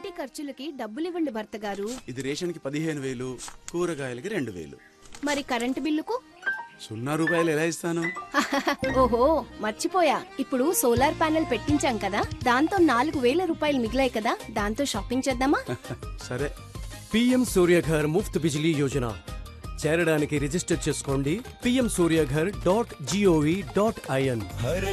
ఇంటి ఖర్చులకి డబ్బులివ్వండి భర్త గారు. ఇది రేషన్కి 15,000, కూరగాయలకి 2,000. మరి కరెంటు బిల్లుకు? 0 రూపాయలు ఎలా ఇస్తాను? ఓహో మర్చిపోయా, ఇప్పుడు సోలార్ ప్యానెల్ పెట్టించాం కదా, దాంతో 4,000 రూపాయలు మిగిలాయి కదా, దాంతో షాపింగ్ చేద్దామా? సరే. PM సూర్యఘర్ ముఫ్త్ బిజిలీ యోజన చేరడానికి రిజిస్టర్ చేసుకోండి pmsuryaghar.gov.in.